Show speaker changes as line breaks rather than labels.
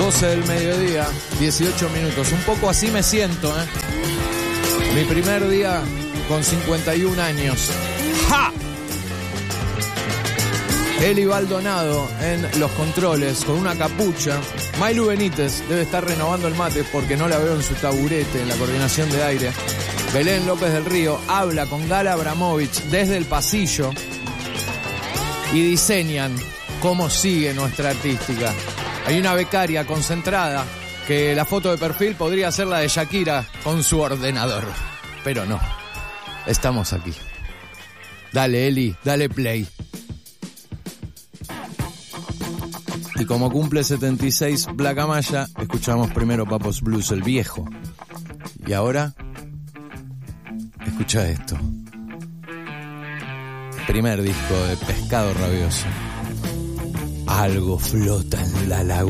12 del mediodía, 18 minutos. Un poco así me siento, ¿eh? Mi primer día con 51 años. ¡Ja! Eli Baldonado en los controles con una capucha. Mailu Benítez debe estar renovando el mate porque no la veo en su taburete en la coordinación de aire. Belén López del Río habla con Gala Abramovich desde el pasillo y diseñan cómo sigue nuestra artística. Hay una becaria concentrada que la foto de perfil podría ser la de Shakira con su ordenador. Pero no, estamos aquí. Dale, Eli, dale play. Y como cumple 76 Black Amaya, escuchamos primero Papos Blues, el viejo. Y ahora, escucha esto. Primer disco de Pescado Rabioso. Algo flota en la laguna.